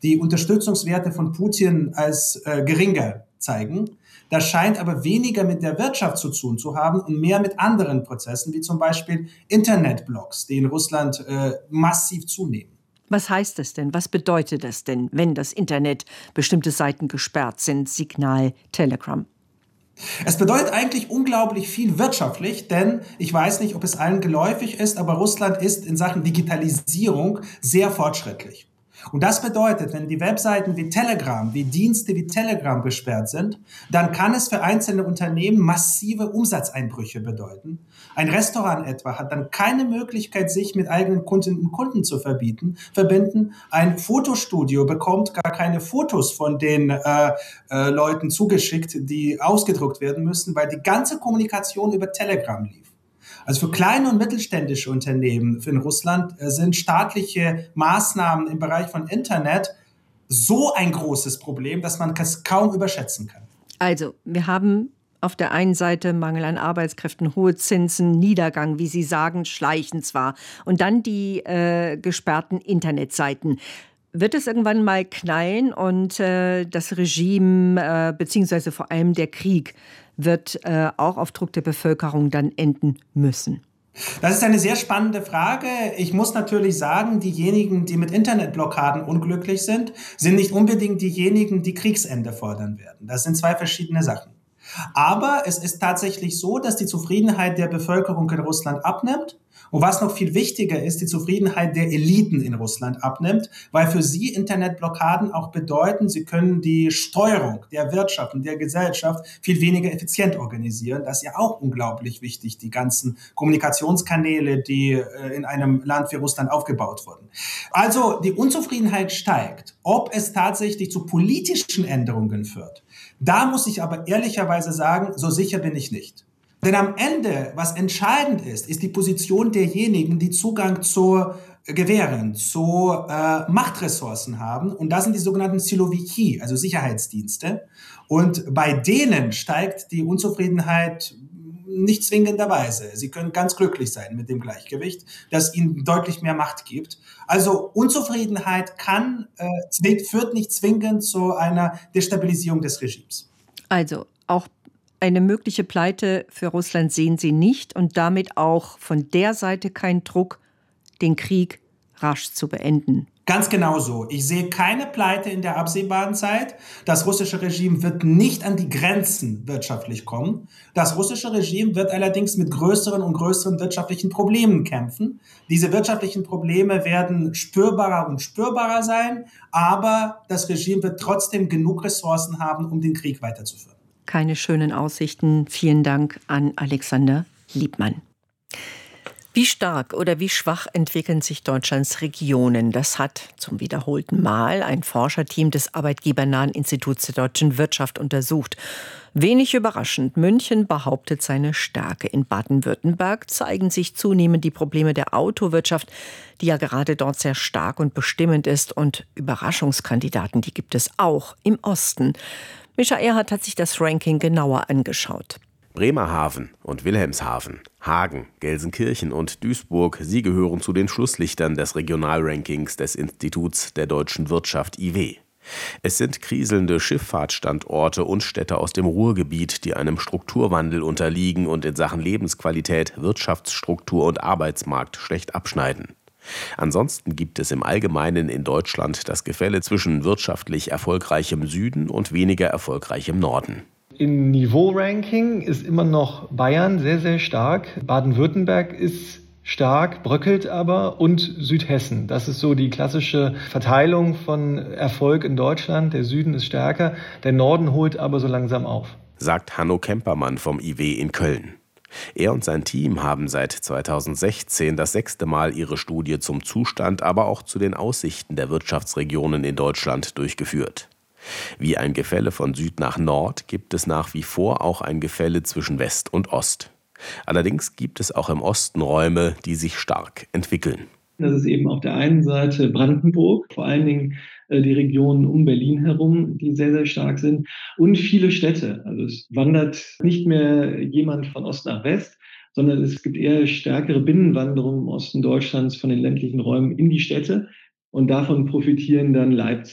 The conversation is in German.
die Unterstützungswerte von Putin als geringer zeigen. Das scheint aber weniger mit der Wirtschaft zu tun zu haben und mehr mit anderen Prozessen, wie zum Beispiel Internetblocks, die in Russland massiv zunehmen. Was heißt das denn? Was bedeutet das denn, wenn das Internet bestimmte Seiten gesperrt sind? Signal, Telegram. Es bedeutet eigentlich unglaublich viel wirtschaftlich, denn ich weiß nicht, ob es allen geläufig ist, aber Russland ist in Sachen Digitalisierung sehr fortschrittlich. Und das bedeutet, wenn die Webseiten wie Telegram, wie Dienste wie Telegram gesperrt sind, dann kann es für einzelne Unternehmen massive Umsatzeinbrüche bedeuten. Ein Restaurant etwa hat dann keine Möglichkeit, sich mit eigenen Kundinnen und Kunden zu verbinden. Ein Fotostudio bekommt gar keine Fotos von den Leuten zugeschickt, die ausgedruckt werden müssen, weil die ganze Kommunikation über Telegram lief. Also für kleine und mittelständische Unternehmen in Russland sind staatliche Maßnahmen im Bereich von Internet so ein großes Problem, dass man es kaum überschätzen kann. Also, wir haben auf der einen Seite Mangel an Arbeitskräften, hohe Zinsen, Niedergang, wie Sie sagen, schleichen zwar. Und dann die gesperrten Internetseiten. Wird es irgendwann mal knallen und das Regime beziehungsweise vor allem der Krieg wird auch auf Druck der Bevölkerung dann enden müssen? Das ist eine sehr spannende Frage. Ich muss natürlich sagen, diejenigen, die mit Internetblockaden unglücklich sind nicht unbedingt diejenigen, die Kriegsende fordern werden. Das sind zwei verschiedene Sachen. Aber es ist tatsächlich so, dass die Zufriedenheit der Bevölkerung in Russland abnimmt. Und was noch viel wichtiger ist, die Zufriedenheit der Eliten in Russland abnimmt, weil für sie Internetblockaden auch bedeuten, sie können die Steuerung der Wirtschaft und der Gesellschaft viel weniger effizient organisieren. Das ist ja auch unglaublich wichtig, die ganzen Kommunikationskanäle, die in einem Land wie Russland aufgebaut wurden. Also die Unzufriedenheit steigt. Ob es tatsächlich zu politischen Änderungen führt, da muss ich aber ehrlicherweise sagen, so sicher bin ich nicht. Denn am Ende, was entscheidend ist, ist die Position derjenigen, die Zugang zu Gewehren, zu Machtressourcen haben. Und das sind die sogenannten Siloviki, also Sicherheitsdienste. Und bei denen steigt die Unzufriedenheit nicht zwingenderweise. Sie können ganz glücklich sein mit dem Gleichgewicht, das ihnen deutlich mehr Macht gibt. Also Unzufriedenheit führt nicht zwingend zu einer Destabilisierung des Regimes. Also auch eine mögliche Pleite für Russland sehen Sie nicht und damit auch von der Seite kein Druck, den Krieg rasch zu beenden. Ganz genau so. Ich sehe keine Pleite in der absehbaren Zeit. Das russische Regime wird nicht an die Grenzen wirtschaftlich kommen. Das russische Regime wird allerdings mit größeren und größeren wirtschaftlichen Problemen kämpfen. Diese wirtschaftlichen Probleme werden spürbarer und spürbarer sein, aber das Regime wird trotzdem genug Ressourcen haben, um den Krieg weiterzuführen. Keine schönen Aussichten. Vielen Dank an Alexander Liebmann. Wie stark oder wie schwach entwickeln sich Deutschlands Regionen? Das hat zum wiederholten Mal ein Forscherteam des Arbeitgebernahen Instituts der deutschen Wirtschaft untersucht. Wenig überraschend, München behauptet seine Stärke. In Baden-Württemberg zeigen sich zunehmend die Probleme der Autowirtschaft, die ja gerade dort sehr stark und bestimmend ist. Und Überraschungskandidaten, die gibt es auch im Osten. Mischa Erhardt hat sich das Ranking genauer angeschaut. Bremerhaven und Wilhelmshaven, Hagen, Gelsenkirchen und Duisburg, sie gehören zu den Schlusslichtern des Regionalrankings des Instituts der deutschen Wirtschaft IW. Es sind kriselnde Schifffahrtsstandorte und Städte aus dem Ruhrgebiet, die einem Strukturwandel unterliegen und in Sachen Lebensqualität, Wirtschaftsstruktur und Arbeitsmarkt schlecht abschneiden. Ansonsten gibt es im Allgemeinen in Deutschland das Gefälle zwischen wirtschaftlich erfolgreichem Süden und weniger erfolgreichem Norden. Im Niveau-Ranking ist immer noch Bayern sehr, sehr stark. Baden-Württemberg ist stark, bröckelt aber und Südhessen. Das ist so die klassische Verteilung von Erfolg in Deutschland. Der Süden ist stärker, der Norden holt aber so langsam auf. Sagt Hanno Kempermann vom IW in Köln. Er und sein Team haben seit 2016 das 6. Mal ihre Studie zum Zustand, aber auch zu den Aussichten der Wirtschaftsregionen in Deutschland durchgeführt. Wie ein Gefälle von Süd nach Nord gibt es nach wie vor auch ein Gefälle zwischen West und Ost. Allerdings gibt es auch im Osten Räume, die sich stark entwickeln. Das ist eben auf der einen Seite Brandenburg, vor allen Dingen die Regionen um Berlin herum, die sehr, sehr stark sind, und viele Städte. Also es wandert nicht mehr jemand von Ost nach West, sondern es gibt eher stärkere Binnenwanderungen im Osten Deutschlands von den ländlichen Räumen in die Städte. Und davon profitieren dann Leipzig,